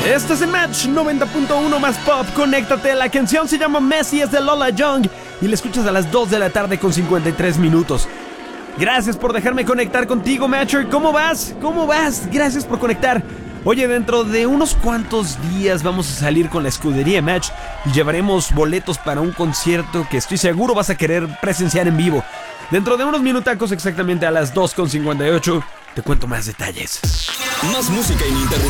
Este es el Match 90.1 más pop. Conéctate, la canción se llama Messi, es de Lola Young y la escuchas a las 2 de la tarde con 53 minutos. Gracias por dejarme conectar contigo, Matcher. ¿Cómo vas? ¿Cómo vas? Gracias por conectar. Oye, dentro de unos cuantos días vamos a salir con la escudería Match y llevaremos boletos para un concierto que estoy seguro vas a querer presenciar en vivo. Dentro de unos minutacos, exactamente a las 2:58, te cuento más detalles. Más música ininterrumpida.